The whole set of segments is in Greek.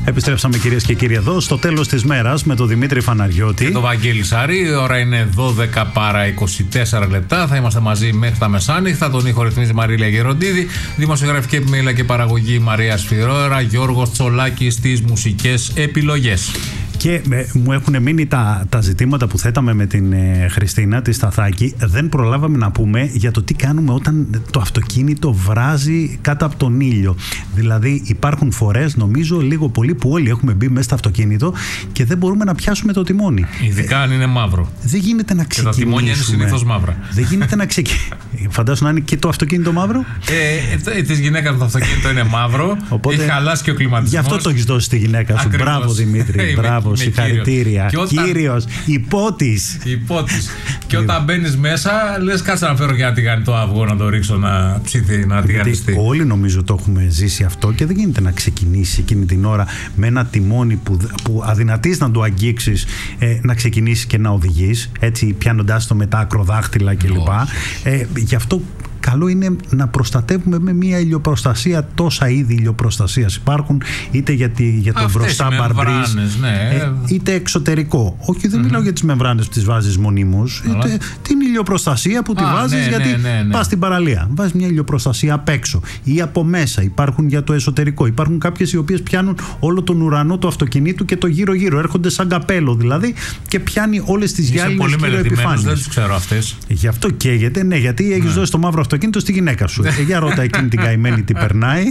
Επιστρέψαμε κυρίες και κύριοι εδώ στο τέλος της μέρας με τον Δημήτρη Φαναριώτη και τον Βαγγέλη Σαρή. Η ώρα είναι 12 παρά 24 λεπτά. Θα είμαστε μαζί μέχρι τα μεσάνυχτα. Τον ήχο ρυθμίζει η Μαρίλια Γεροντίδη. Δημοσιογραφική επιμέλεια και παραγωγή Μαρία Σφυρόερα. Γιώργος Τσολάκης στις μουσικές επιλογές. Και μου έχουν μείνει τα ζητήματα που θέταμε με την Χριστίνα τη Σταθάκη. Δεν προλάβαμε να πούμε για το τι κάνουμε όταν το αυτοκίνητο βράζει κάτω από τον ήλιο. Δηλαδή υπάρχουν φορές, νομίζω λίγο πολύ, που όλοι έχουμε μπει μέσα στο αυτοκίνητο και δεν μπορούμε να πιάσουμε το τιμόνι. Ειδικά αν είναι μαύρο. Δεν γίνεται να ξεκινήσουμε. Και τα τιμόνια είναι συνήθως μαύρα. Δεν γίνεται να ξεκινήσουμε. Φαντάσου να είναι και το αυτοκίνητο μαύρο. Της γυναίκας το αυτοκίνητο είναι μαύρο. Οπότε, έχει χαλάσει και ο κλιματισμός. Γι' αυτό το έχεις δώσει στη γυναίκα σου. Ακριβώς. Μπράβο Δημήτρη. Μπράβο, συγχαρητήρια. Κύριος, υπότης. Και όταν μπαίνεις μέσα, λες κάτσε να φέρω και ένα τηγανιτό αυγό να το ρίξω να ψήθει, να τηγανιστεί. Όλοι νομίζω το έχουμε ζήσει αυτό και δεν γίνεται να ξεκινήσει εκείνη την ώρα με ένα τιμόνι που αδυνατείς να το αγγίξεις, να ξεκινήσεις και να οδηγείς, έτσι πιάνοντάς το με τα ακροδάχτυλα κλπ. Γι' αυτό καλό είναι να προστατεύουμε με μια ηλιοπροστασία. Τόσα είδη ηλιοπροστασίας υπάρχουν, είτε για το μπροστά μπαρμπρίζ, είτε εξωτερικό. Όχι, δεν μιλάω για τις μεμβράνες που τις βάζεις μονίμως, είτε την ηλιοπροστασία που τη βάζεις γιατί πας στην παραλία. Βάζεις μια ηλιοπροστασία απ' έξω ή από μέσα. Υπάρχουν για το εσωτερικό. Υπάρχουν κάποιες οι οποίες πιάνουν όλο τον ουρανό του αυτοκινήτου και το γύρω-γύρω. Έρχονται σαν καπέλο δηλαδή και πιάνει όλες τις γυάλινες κυροεπιφάνειες. Δεν τις ξέρω αυτές. Γι' αυτό καίγεται, γιατί έχεις δώσει το μαύρο αυτοκίνητο στη γυναίκα σου. Για ρώτα εκείνη την καημένη τι περνάει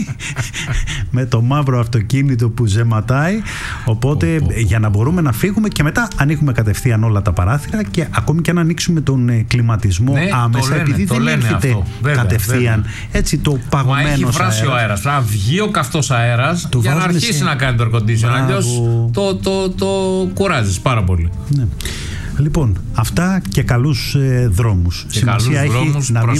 με το μαύρο αυτοκίνητο που ζεματάει. Οπότε για να μπορούμε να φύγουμε και μετά ανοίγουμε κατευθείαν όλα τα παράθυρα και ακόμη και να ανοίξουμε τον κλιματισμό άμεσα, επειδή δεν έρχεται κατευθείαν έτσι το παγωμένο αέρα. Έχει βράσει ο αέρας. Θα βγει ο καυτός αέρας για να αρχίσει να κάνει το air condition. Αλλιώς το κουράζεις πάρα πολύ. Ναι. Λοιπόν, αυτά και καλούς δρόμους. Και σημασία καλούς έχει δρόμους, να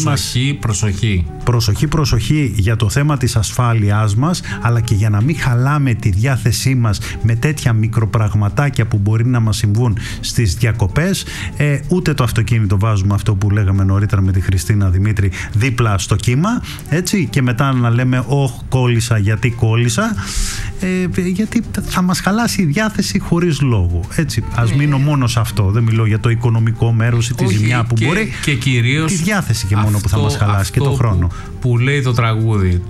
προσοχή για το θέμα της ασφάλειάς μας, αλλά και για να μην χαλάμε τη διάθεσή μας με τέτοια μικροπραγματάκια που μπορεί να μας συμβούν στις διακοπές. Ούτε το αυτοκίνητο βάζουμε, αυτό που λέγαμε νωρίτερα με τη Χριστίνα Δημήτρη, δίπλα στο κύμα, έτσι, και μετά να λέμε κόλλησα γιατί κόλλησα, γιατί θα μας χαλάσει η διάθεση χωρίς λόγο. Έτσι, ας μείνω μόνο σε αυτό. Δεν μιλώ για το οικονομικό μέρος ή τη ζημιά που μπορεί, και κυρίως τη διάθεση και μόνο που θα μας χαλάσει και το χρόνο. Που λέει το τραγούδι,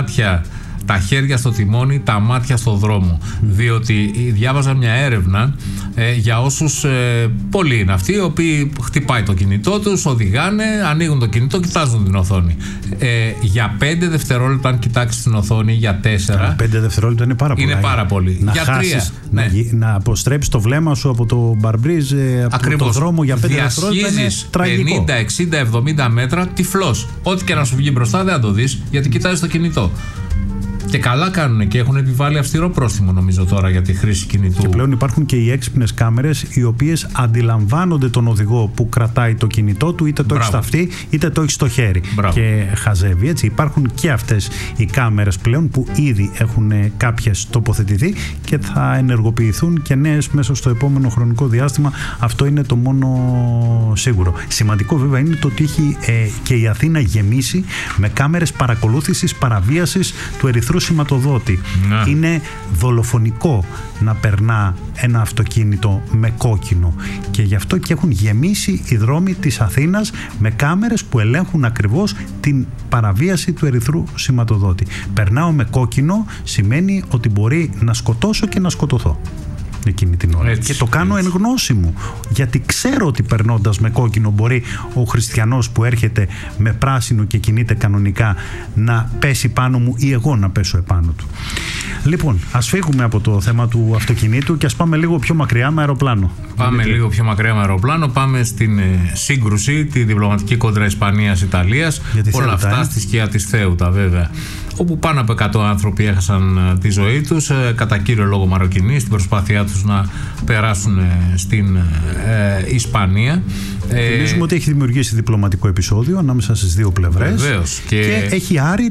τα χέρια στο τιμόνι, τα μάτια στο δρόμο. Διότι διάβαζα μια έρευνα για όσους, πολλοί είναι αυτοί οι οποίοι χτυπάει το κινητό τους, οδηγάνε, ανοίγουν το κινητό, κοιτάζουν την οθόνη. Για 5 δευτερόλεπτα, αν κοιτάξεις την οθόνη, για 4. 5 δευτερόλεπτα είναι πάρα πολύ. Είναι πάρα πολύ. Να για χάσεις, 3. Να αποστρέψεις το βλέμμα σου από το μπαρμπρίζ, από το δρόμο για 5 δευτερόλεπτα. Είναι τραγικό. 50, 60, 70 μέτρα τυφλός. Ό,τι και να σου βγει μπροστά δεν θα το δεις, γιατί κοιτάζεις το κινητό. Και καλά κάνουν και έχουν επιβάλει αυστηρό πρόστιμο, νομίζω, τώρα για τη χρήση κινητού. Και πλέον υπάρχουν και οι έξυπνες κάμερες οι οποίες αντιλαμβάνονται τον οδηγό που κρατάει το κινητό του, είτε το έχει στα αυτή είτε το έχει στο χέρι. Και χαζεύει. Έτσι, υπάρχουν και αυτές οι κάμερες πλέον που ήδη έχουν κάποιες τοποθετηθεί και θα ενεργοποιηθούν και νέες μέσα στο επόμενο χρονικό διάστημα. Αυτό είναι το μόνο σίγουρο. Σημαντικό βέβαια είναι το ότι έχει και η Αθήνα γεμίσει με κάμερες παρακολούθησης παραβίασης του ερυθρού σηματοδότη. Είναι δολοφονικό να περνά ένα αυτοκίνητο με κόκκινο και γι' αυτό και έχουν γεμίσει οι δρόμοι της Αθήνας με κάμερες που ελέγχουν ακριβώς την παραβίαση του ερυθρού σηματοδότη. Περνάω με κόκκινο σημαίνει ότι μπορεί να σκοτώσω και να σκοτωθώ εκείνη την ώρα. Και το κάνω εν γνώση μου, γιατί ξέρω ότι περνώντας με κόκκινο μπορεί ο χριστιανός που έρχεται με πράσινο και κινείται κανονικά να πέσει πάνω μου ή εγώ να πέσω επάνω του. Λοιπόν, ας φύγουμε από το θέμα του αυτοκινήτου και ας πάμε λίγο πιο μακριά με αεροπλάνο. Λίγο πιο μακριά με αεροπλάνο. Πάμε στην σύγκρουση, τη διπλωματική κόντρα Ισπανίας-Ιταλίας. Όλα αυτά στη σκιά της Θέουτα, βέβαια. Όπου πάνω από 100 άνθρωποι έχασαν τη ζωή τους, κατά κύριο λόγο Μαροκινοί, στην προσπάθειά τους να περάσουν στην Ισπανία. Θυμίζουμε ότι έχει δημιουργήσει διπλωματικό επεισόδιο ανάμεσα στις δύο πλευρές. Βεβαίως. Και έχει άρει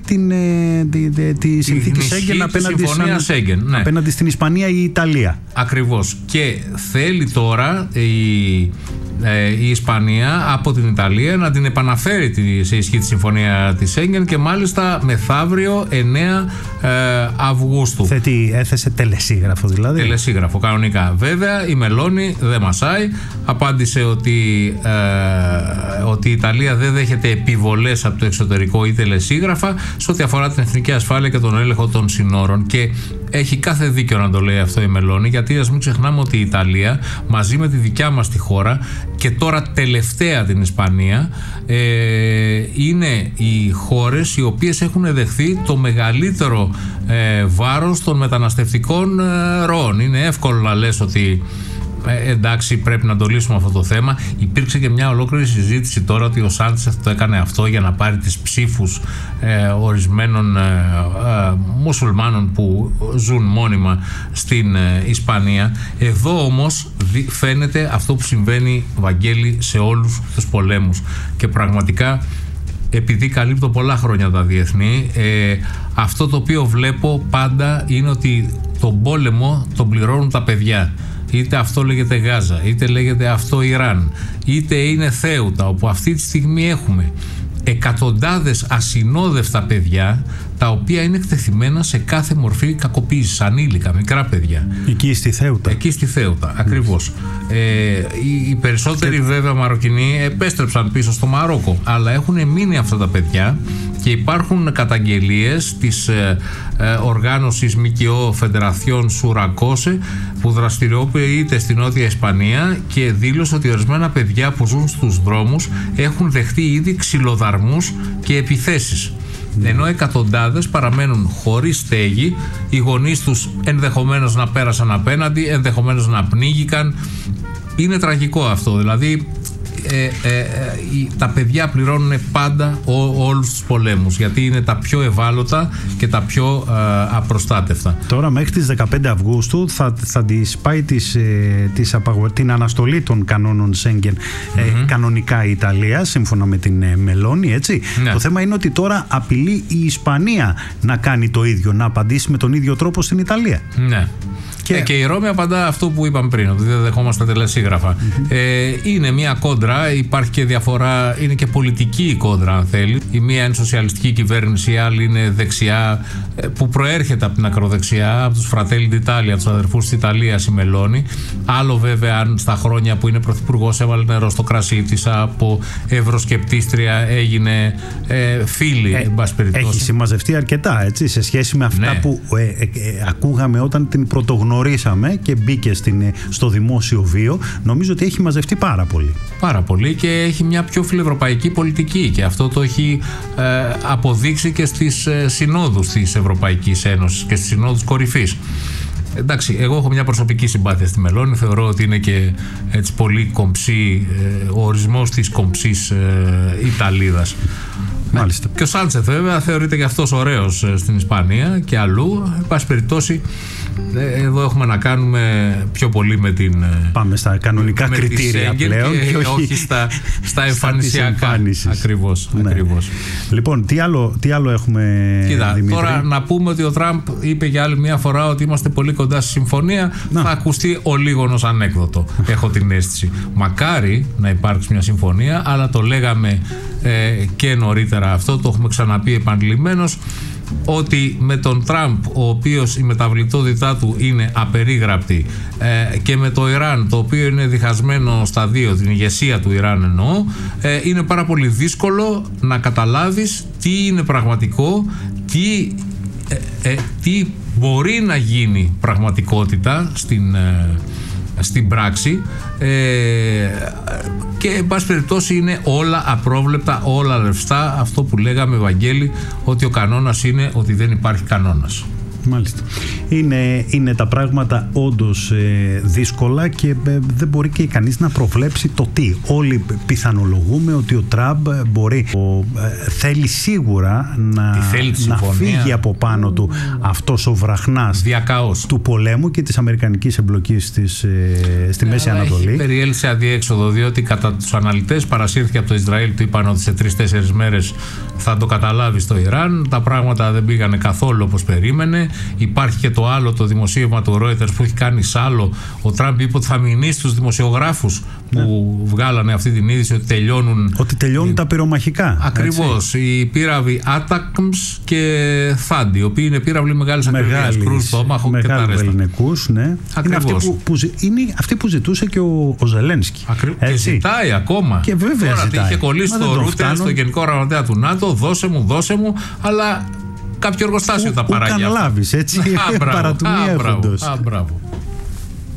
τη συνθήκη Σέγγεν απέναντι στην Ισπανία ή Ιταλία. Ακριβώς. Και θέλει τώρα η Ισπανία από την Ιταλία να την επαναφέρει σε ισχύ τη συμφωνία της Σέγγεν και μάλιστα μεθαύριο 9 Αυγούστου. Έθεσε τελεσίγραφο δηλαδή. Τελεσίγραφο κανονικά. Βέβαια η Μελώνη δεν μασάει. Απάντησε ότι η Ιταλία δεν δέχεται επιβολές από το εξωτερικό ή τελεσίγραφα σε ό,τι αφορά την εθνική ασφάλεια και τον έλεγχο των συνόρων. Και έχει κάθε δίκιο να το λέει αυτό η Μελώνη, γιατί ας μην ξεχνάμε ότι η Ιταλία μαζί με τη δικιά μας τη χώρα και τώρα τελευταία την Ισπανία είναι οι χώρες οι οποίες έχουν δεχθεί το μεγαλύτερο βάρος των μεταναστευτικών ροών. Είναι εύκολο να λες ότι εντάξει, πρέπει να το λύσουμε αυτό το θέμα. Υπήρξε και μια ολόκληρη συζήτηση τώρα ότι ο Σάντσεφ το έκανε αυτό για να πάρει τις ψήφους ορισμένων μουσουλμάνων που ζουν μόνιμα στην Ισπανία. Εδώ όμως φαίνεται αυτό που συμβαίνει, Βαγγέλη, σε όλους τους πολέμους. Και πραγματικά, επειδή καλύπτω πολλά χρόνια τα διεθνή, αυτό το οποίο βλέπω πάντα είναι ότι τον πόλεμο τον πληρώνουν τα παιδιά. Είτε αυτό λέγεται Γάζα, είτε λέγεται αυτό Ιράν, είτε είναι Θέουτα, όπου αυτή τη στιγμή έχουμε εκατοντάδες ασυνόδευτα παιδιά τα οποία είναι εκτεθειμένα σε κάθε μορφή κακοποίησης, ανήλικα, μικρά παιδιά. Εκεί στη Θέουτα. Εκεί στη Θέουτα, ακριβώς. Οι περισσότεροι βέβαια Μαροκινοί επέστρεψαν πίσω στο Μαρόκο, αλλά έχουν μείνει αυτά τα παιδιά και υπάρχουν καταγγελίες της οργάνωσης ΜΚΟ Φεντερασιόν Σουρακόσε που δραστηριοποιείται στην Νότια Ισπανία και δήλωσε ότι ορισμένα παιδιά που ζουν στους δρόμους έχουν δεχτεί ήδη ξυλοδαρμούς και επιθέσεις. Ενώ εκατοντάδες παραμένουν χωρίς στέγη, οι γονείς τους ενδεχομένως να πέρασαν απέναντι, ενδεχομένως να πνίγηκαν. Είναι τραγικό αυτό, δηλαδή τα παιδιά πληρώνουν πάντα όλους τους πολέμους, γιατί είναι τα πιο ευάλωτα και τα πιο απροστάτευτα. Τώρα μέχρι τις 15 Αυγούστου θα τις πάει την αναστολή των κανόνων Σέγγεν κανονικά η Ιταλία, σύμφωνα με την Μελώνη, έτσι. Ναι. Το θέμα είναι ότι τώρα απειλεί η Ισπανία να κάνει το ίδιο, να απαντήσει με τον ίδιο τρόπο στην Ιταλία. Ναι. Και η Ρώμη απαντά αυτό που είπαμε πριν, ότι δεν δεχόμαστε τελεσίγραφα. Είναι μια κόντρα, υπάρχει και διαφορά, είναι και πολιτική η κόντρα, αν θέλει. Η μία είναι σοσιαλιστική κυβέρνηση, η άλλη είναι δεξιά, που προέρχεται από την ακροδεξιά, από τους Fratelli d'Italia, από τους αδερφούς της Ιταλίας, η Μελώνη. Άλλο βέβαια, αν στα χρόνια που είναι πρωθυπουργός έβαλε νερό στο κρασί της, από ευρωσκεπτίστρια έγινε φίλη, εν πάση περιπτώσει. Έχει συμμαζευτεί αρκετά, έτσι, σε σχέση με αυτά που ακούγαμε όταν την πρωτογνωρίσαμε και μπήκε στο δημόσιο βίο. Νομίζω ότι έχει μαζευτεί πάρα πολύ. Πάρα πολύ και έχει μια πιο φιλευρωπαϊκή πολιτική και αυτό το έχει αποδείξει και στις συνόδους της Ευρωπαϊκής Ένωσης και στις συνόδους κορυφής. Εντάξει, εγώ έχω μια προσωπική συμπάθεια στη Μελώνη, θεωρώ ότι είναι και έτσι πολύ κομψή, ο ορισμός της κομψής Ιταλίδας. Μάλιστα. Και ο Σάντσεφ βέβαια θεωρείται και αυτός ωραίος στην Ισπανία και αλλού. Εν πάση περιπτώσει, εδώ έχουμε να κάνουμε πιο πολύ με την. Πάμε στα κανονικά κριτήρια πλέον και όχι στα εμφανισιακά. Ακριβώς. Λοιπόν, τι άλλο έχουμε. Κοίτα, Δημήτρη? Τώρα να πούμε ότι ο Τραμπ είπε για άλλη μια φορά ότι είμαστε πολύ κοντά στη συμφωνία. Θα ακουστεί ο λίγονος ανέκδοτο. Έχω την αίσθηση. Μακάρι να υπάρξει μια συμφωνία, αλλά το λέγαμε και νωρίτερα αυτό, το έχουμε ξαναπεί επανειλημμένως, ότι με τον Τραμπ, ο οποίος η μεταβλητότητά του είναι απερίγραπτη, και με το Ιράν, το οποίο είναι διχασμένο στα δύο, την ηγεσία του Ιράν εννοώ, είναι πάρα πολύ δύσκολο να καταλάβεις τι είναι πραγματικό, τι μπορεί να γίνει πραγματικότητα στην πράξη, και εν πάση περιπτώσει είναι όλα απρόβλεπτα, όλα ρευστά. Αυτό που λέγαμε, Βαγγέλη, ότι ο κανόνας είναι ότι δεν υπάρχει κανόνας. Μάλιστα. Είναι τα πράγματα όντως δύσκολα και δεν μπορεί και κανείς να προβλέψει το τι. Όλοι πιθανολογούμε ότι ο Τραμπ θέλει σίγουρα να φύγει από πάνω του αυτός ο βραχνάς του πολέμου και της αμερικανικής εμπλοκής στη Μέση Ανατολή. Έχει περιέλθει αδιέξοδο, διότι κατά τους αναλυτές παρασύρθηκε από το Ισραήλ, του είπαν ότι σε 3-4 μέρες θα το καταλάβει στο Ιράν. Τα πράγματα δεν πήγανε καθόλου όπως περίμενε. Υπάρχει και το άλλο, το δημοσίευμα του Reuters που έχει κάνει σάλο. Ο Τραμπ είπε ότι θα μηνύσει στους δημοσιογράφους που βγάλανε αυτή την είδηση ότι τελειώνουν. Ότι τελειώνουν τα πυρομαχικά. Ακριβώς. Οι πύραυλοι ATACMS και THAAD, οι οποίοι είναι πύραυλοι μεγάλης ακρίβειας, κρούς, στόμαχο και τα ρέστα. Ελληνικούς, ναι. Ακριβώς. Είναι αυτοί που ζητούσε και ο Ζελένσκι. Και ζητάει ακόμα. Και βέβαια τώρα ζητάει. είχε κολλήσει το ρούτερ στο Γενικό Γραμματέα του ΝΑΤΟ, δώσε μου, αλλά κάποιο εργοστάσιο τα παράγει. Που έτσι, παρά του μία φοντός. Μπράβο.